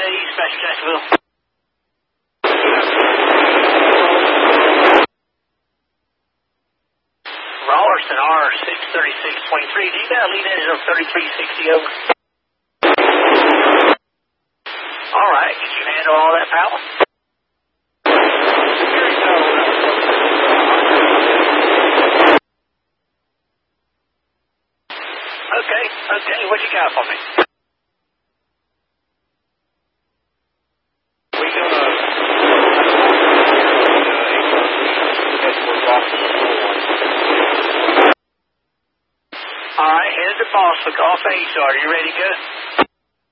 dispatch Jacksonville. Ralston R63623. Do you got a lead engine of 3360 over? All right. Did you handle all that power? Okay. What you got for me? We got All right, here's the boss. Look off HR. You ready to go?